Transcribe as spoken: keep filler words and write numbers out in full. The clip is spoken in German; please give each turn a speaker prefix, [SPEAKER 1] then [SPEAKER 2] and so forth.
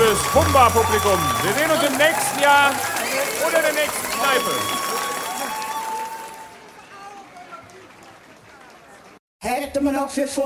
[SPEAKER 1] liebes Humba-Publikum. Wir sehen uns im nächsten Jahr oder der nächsten Kneipe.
[SPEAKER 2] Hätte man auch für